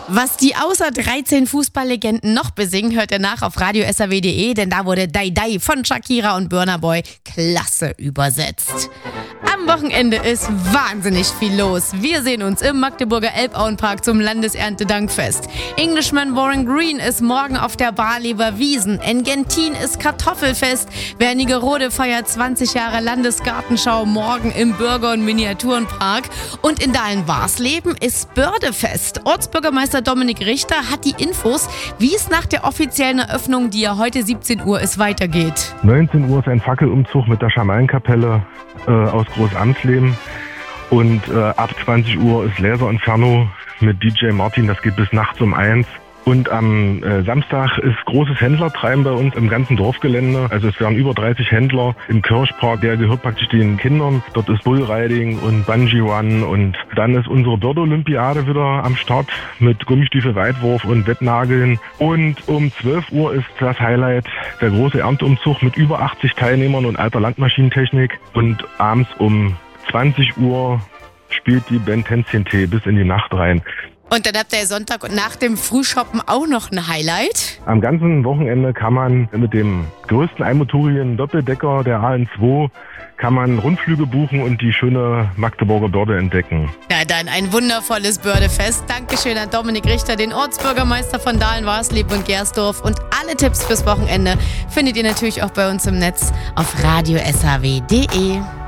Was die außer 13 Fußballlegenden noch besingen, hört ihr nach auf radio.saw.de, denn da wurde Dai Dai von Shakira und Burna Boy klasse übersetzt. Am Wochenende ist wahnsinnig viel los. Wir sehen uns im Magdeburger Elbauenpark zum Landeserntedankfest. Englishman Warren Green ist morgen auf der Barlever Wiesn. In Gentin ist Kartoffelfest. Wernigerode feiert 20 Jahre Landesgartenschau morgen im Bürger- und Miniaturenpark. Und in Dahlen-Warsleben ist Bördefest. Ortsbürgermeister Dominik Richter hat die Infos, wie es nach der offiziellen Eröffnung, die ja heute 17 Uhr ist, weitergeht. 19 Uhr ist ein Fackelumzug mit der Schamanenkapelle aus Großamsleben und ab 20 Uhr ist Laser Inferno mit DJ Martin, das geht bis nachts um 1. Und am Samstag ist großes Händlertreiben bei uns im ganzen Dorfgelände. Also es werden über 30 Händler im Kirchpark, der gehört praktisch den Kindern. Dort ist Bullriding und Bungee Run und dann ist unsere Börde-Olympiade wieder am Start mit Gummistiefel-Weitwurf und Wettnageln. Und um 12 Uhr ist das Highlight der große Ernteumzug mit über 80 Teilnehmern und alter Landmaschinentechnik. Und abends um 20 Uhr spielt die Band Hänschen Tee bis in die Nacht rein. Und dann habt ihr Sonntag und nach dem Frühshoppen auch noch ein Highlight. Am ganzen Wochenende kann man mit dem größten einmotorigen Doppeldecker der AN2 kann man Rundflüge buchen und die schöne Magdeburger Börde entdecken. Na dann ein wundervolles Bördefest. Dankeschön an Dominik Richter, den Ortsbürgermeister von Dahlen-Warsleben und Gersdorf. Und alle Tipps fürs Wochenende findet ihr natürlich auch bei uns im Netz auf radio.saw.de.